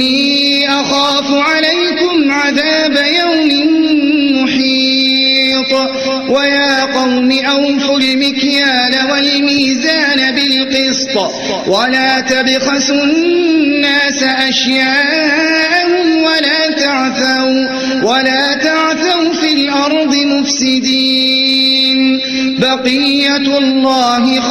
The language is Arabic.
أخاف عليكم عذاب يوم محيط. ويا قوم أوفوا المكيال والميزان بالقسط ولا تبخسوا الناس أشياءهم ولا تعثوا في الأرض مفسدين. بقية الله